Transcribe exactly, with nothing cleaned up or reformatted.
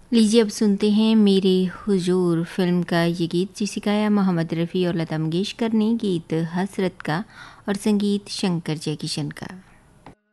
लीजिए अब सुनते हैं मेरे हुजूर फ़िल्म का ये गीत जिसे गाया मोहम्मद रफ़ी और लता मंगेशकर ने। गीत हसरत का और संगीत शंकर जयकिशन का।